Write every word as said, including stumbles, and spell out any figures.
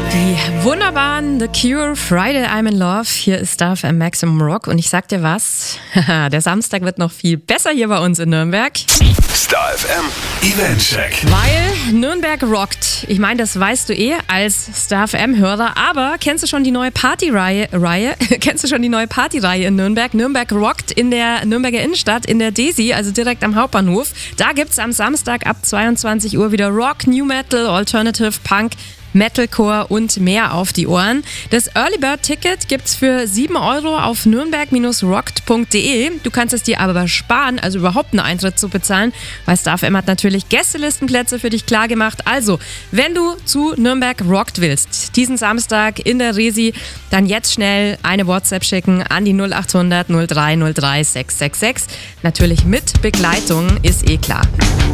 Die wunderbaren The Cure, Friday I'm in Love. Hier ist Star F M Maximum Rock und ich sag dir was, der Samstag wird noch viel besser hier bei uns in Nürnberg. Star F M Eventcheck. Weil Nürnberg rockt. Ich meine, das weißt du eh als Star F M-Hörer, aber kennst du schon die neue Partyreihe? Reihe? Kennst du schon die neue Partyreihe in Nürnberg? Nürnberg rockt in der Nürnberger Innenstadt, in der Desi, also direkt am Hauptbahnhof. Da gibt's am Samstag ab zweiundzwanzig Uhr wieder Rock, New Metal, Alternative, Punk, Metalcore und mehr auf die Ohren. Das Early Bird Ticket gibt's für sieben Euro auf nürnberg rockt punkt de. Du kannst es dir aber sparen, also überhaupt einen Eintritt zu bezahlen, weil Star F M hat natürlich Gästelistenplätze für dich klar gemacht. Also, wenn du zu Nürnberg rockt willst, diesen Samstag in der Resi, dann jetzt schnell eine WhatsApp schicken an die null acht hundert null drei null drei sechs sechs sechs. Natürlich mit Begleitung, ist eh klar.